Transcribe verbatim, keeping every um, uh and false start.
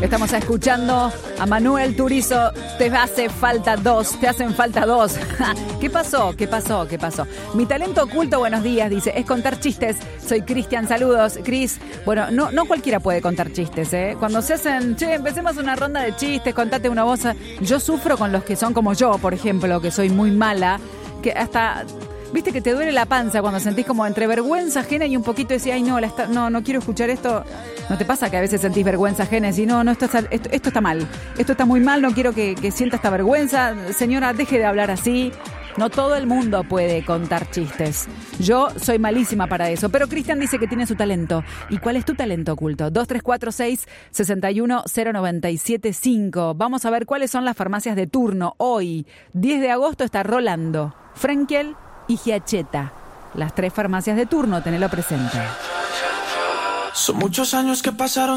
Estamos escuchando a Manuel Turizo. Te hace falta dos, te hacen falta dos. ¿Qué pasó? ¿Qué pasó? ¿Qué pasó? Mi talento oculto, buenos días, dice, es contar chistes. Soy Cristian, saludos. Cris, bueno, no, no cualquiera puede contar chistes, ¿eh? Cuando se hacen, che, empecemos una ronda de chistes, contate una voz. Yo sufro con los que son como yo, por ejemplo, que soy muy mala, que hasta... Viste que te duele la panza cuando sentís como entre vergüenza ajena y un poquito decís, ay, no, la está, no, no quiero escuchar esto. ¿No te pasa que a veces sentís vergüenza ajena y decís, no, no, esto está, esto, esto está mal, esto está muy mal, no quiero que, que sienta esta vergüenza? Señora, deje de hablar así. No todo el mundo puede contar chistes. Yo soy malísima para eso, pero Cristian dice que tiene su talento. ¿Y cuál es tu talento oculto? dos tres cuatro seis, seis uno cero nueve siete cinco. Vamos a ver cuáles son las farmacias de turno. Hoy, diez de agosto, está Rolando, Frenkel y Giacheta. Las tres farmacias de turno, tenelo presente. Son muchos años que pasaron